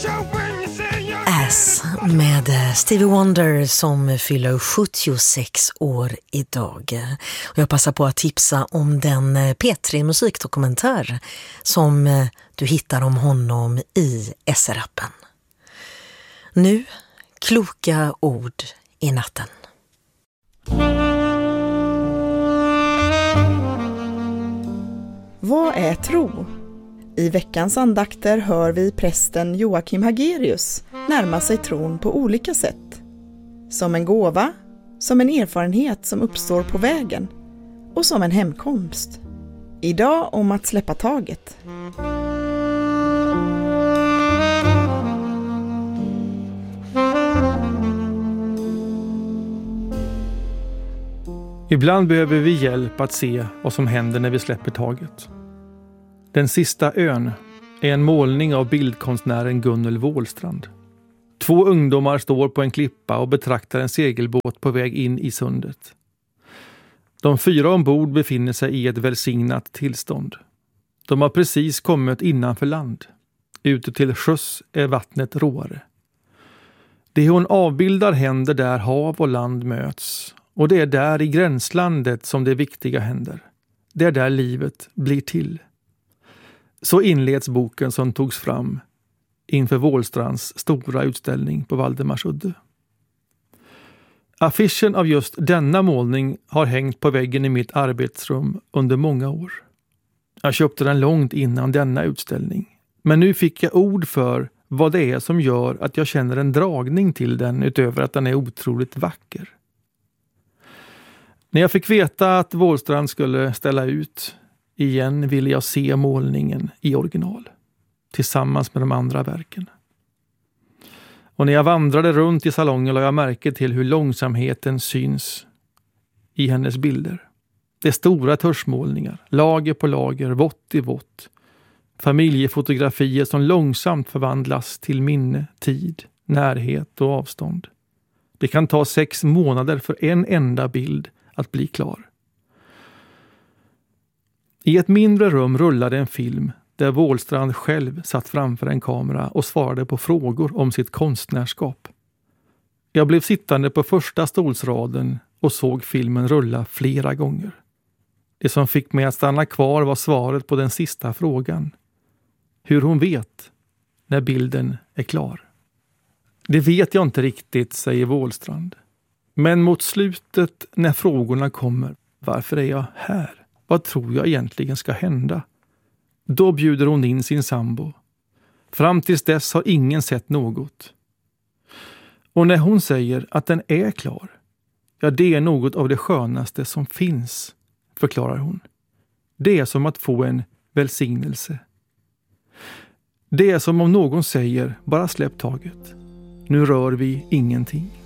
Ass med Stevie Wonder som fyller 76 år idag. Och jag passar på att tipsa om den P3 musikdokumentär som du hittar om honom i SR-appen. Nu, kloka ord i natten. Vad är tro? I veckans andakter hör vi prästen Joakim Hagerius närma sig tron på olika sätt. Som en gåva, som en erfarenhet som uppstår på vägen och som en hemkomst. Idag om att släppa taget. Ibland behöver vi hjälp att se vad som händer när vi släpper taget. Den sista ön är en målning av bildkonstnären Gunnel Wåhlstrand. 2 ungdomar står på en klippa och betraktar en segelbåt på väg in i sundet. De 4 ombord befinner sig i ett välsignat tillstånd. De har precis kommit innanför land. Ute till sjöss är vattnet råare. Det hon avbildar händer där hav och land möts. Och det är där i gränslandet som det viktiga händer. Det är där livet blir till. Så inleds boken som togs fram inför Wåhlstrands stora utställning på Valdemarsudde. Affischen av just denna målning har hängt på väggen i mitt arbetsrum under många år. Jag köpte den långt innan denna utställning. Men nu fick jag ord för vad det är som gör att jag känner en dragning till den utöver att den är otroligt vacker. När jag fick veta att Wåhlstrand skulle ställa ut igen ville jag se målningen i original. Tillsammans med de andra verken. Och när jag vandrade runt i salongen lade jag märke till hur långsamheten syns i hennes bilder. Det är stora tuschmålningar, lager på lager, vått i vått. Familjefotografier som långsamt förvandlas till minne, tid, närhet och avstånd. Det kan ta 6 månader för en enda bild att bli klar. I ett mindre rum rullade en film där Wåhlstrand själv satt framför en kamera och svarade på frågor om sitt konstnärskap. Jag blev sittande på första stolsraden och såg filmen rulla flera gånger. Det som fick mig att stanna kvar var svaret på den sista frågan. Hur hon vet när bilden är klar. Det vet jag inte riktigt, säger Wåhlstrand. Men mot slutet när frågorna kommer, varför är jag här? Vad tror jag egentligen ska hända? Då bjuder hon in sin sambo. Fram tills dess har ingen sett något. Och när hon säger att den är klar, ja det är något av det skönaste som finns, förklarar hon. Det är som att få en välsignelse. Det är som om någon säger, bara släpp taget. Nu rör vi ingenting.